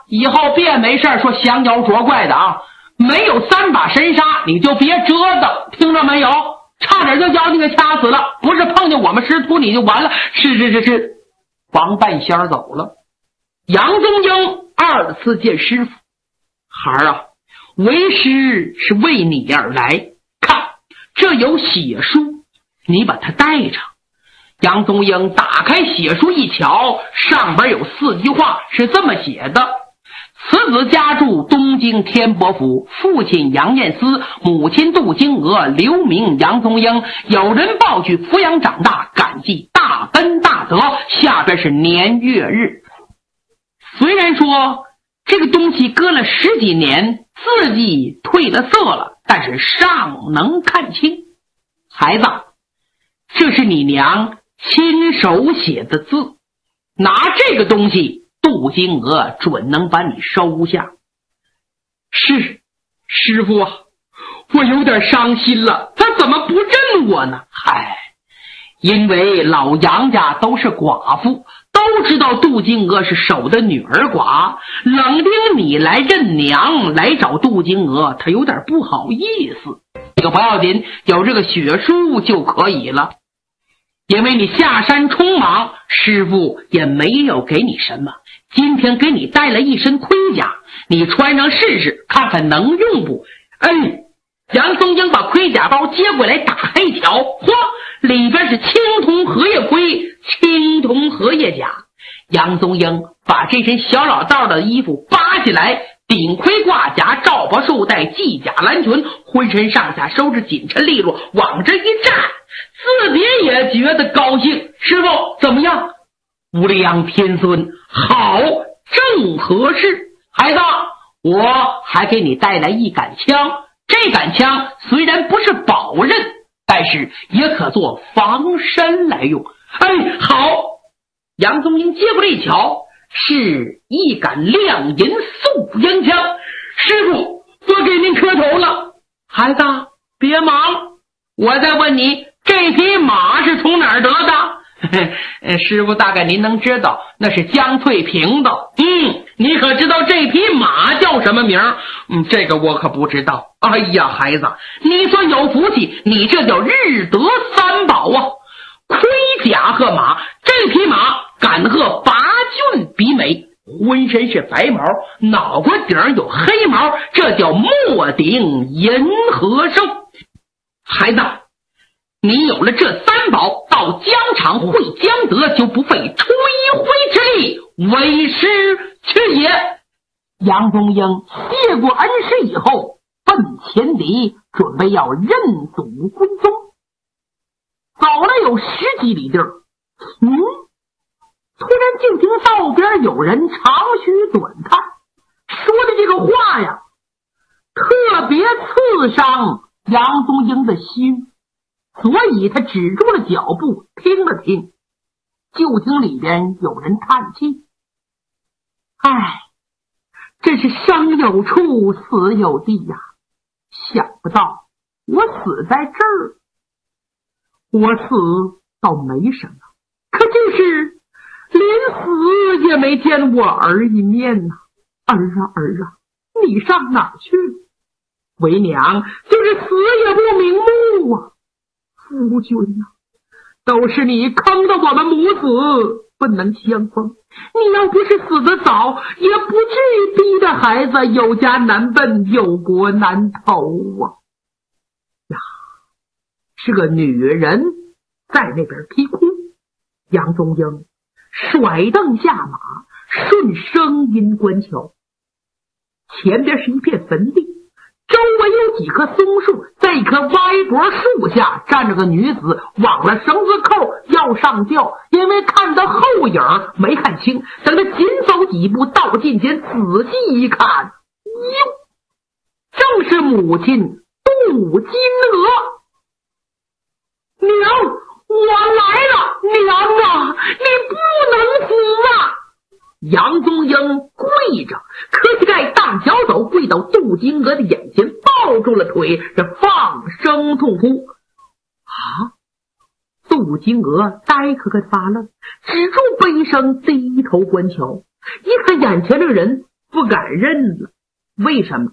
以后别没事说降妖捉怪的啊！没有3把神杀，你就别折腾，听着没有？差点就将你给掐死了，不是碰见我们师徒你就完了。是。王半仙走了，杨宗英2次见师傅，孩儿啊，为师是为你而来，看这有血书，你把它带着。杨宗英打开血书一瞧，上边有4句话，是这么写的：此子家住东京天伯府，父亲杨彦思，母亲杜金娥，留名杨宗英，有人抱去抚养长大，感激大恩大德。下边是年月日。虽然说这个东西搁了10几年，字迹褪了色了，但是尚能看清。孩子，这是你娘亲手写的字，拿这个东西，杜金娥准能把你收下。是，师傅啊，我有点伤心了，他怎么不认我呢？嗨，因为老杨家都是寡妇，都知道杜金娥是守的女儿寡，冷丁你来认娘，来找杜金娥，他有点不好意思。这个不要紧，有这个血书就可以了。因为你下山匆忙，师傅也没有给你什么，今天给你带了一身盔甲，你穿上试试，看看能用不？哎，杨宗英把盔甲包接过来，打开一瞧，嚯，里边是青铜荷叶盔、青铜荷叶甲。杨宗英把这身小老道的衣服扒下来，顶盔挂甲，罩袍束带，系甲蓝裙，浑身上下收拾紧沉利落，往这一站，自己也觉得高兴。师傅怎么样？无量天孙，好，正合适。孩子，我还给你带来一杆枪，这杆枪虽然不是宝刃，但是也可做防身来用。哎，好。杨宗英接过来一瞧，是一杆亮银素烟枪。师傅，我给您磕头了。孩子，别忙，我再问你，这匹马是从哪儿得的？师傅大概您能知道，那是江翠萍的。你可知道这匹马叫什么名？这个我可不知道。哎呀，孩子，你说有福气，你这叫日得3宝啊！盔甲和马，这匹马敢和拔骏比美，浑身是白毛，脑瓜顶有黑毛，这叫末顶银河兽。孩子，你有了这3宝，到疆场会江德，就不费吹灰之力，为师去也。杨宗英谢过恩师以后，奔前敌，准备要认祖归宗。走了有10几里地儿，突然竟听道边有人长吁短叹，说的这个话呀，特别刺伤杨宗英的心，所以他止住了脚步，听了听，就听里边有人叹气：唉，真是生有处，死有地呀！想不到我死在这儿，我死倒没什么，可就是连死也没见我儿一面呐！儿啊，你上哪儿去？为娘就是死也不瞑目啊！夫君呐，都是你坑的我们母子不能相逢，你要不是死得早，也不至于逼得孩子有家难奔，有国难投啊！呀，是个女人在那边啼哭。杨宗英甩蹬下马，顺声音观瞧，前边是一片坟地，周围有几棵松树，在一棵歪脖树下站着个女子，忘了绳子扣要上吊，因为看到后影没看清，等他紧走几步到近前，仔细一看，哟，正是母亲杜金娥。娘，我来了！娘啊，你不能死啊！杨宗英跪着，磕膝盖荡脚走，跪到杜金娥的眼前，抱住了腿，这放声痛哭。啊！杜金娥呆可发愣，止住悲声，低头观瞧，一看眼前这个人不敢认了。为什么？